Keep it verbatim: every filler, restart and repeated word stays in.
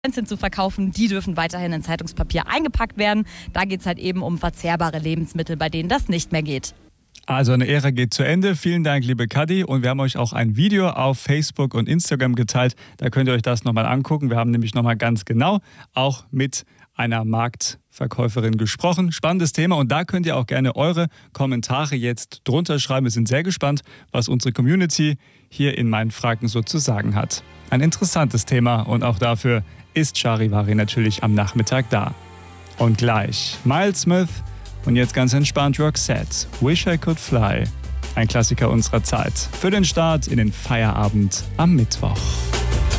sind zu verkaufen, die dürfen weiterhin in Zeitungspapier eingepackt werden. Da geht es halt eben um verzehrbare Lebensmittel, bei denen das nicht mehr geht. Also eine Ära geht zu Ende. Vielen Dank, liebe Kadi. Und wir haben euch auch ein Video auf Facebook und Instagram geteilt. Da könnt ihr euch das nochmal angucken. Wir haben nämlich nochmal ganz genau auch mit einer Marktverkäuferin gesprochen. Spannendes Thema und da könnt ihr auch gerne eure Kommentare jetzt drunter schreiben. Wir sind sehr gespannt, was unsere Community hier in meinen Fragen so zu sagen hat. Ein interessantes Thema und auch dafür ist Charivari natürlich am Nachmittag da. Und gleich Miles Smith und jetzt ganz entspannt Roxette, Wish I Could Fly. Ein Klassiker unserer Zeit. Für den Start in den Feierabend am Mittwoch.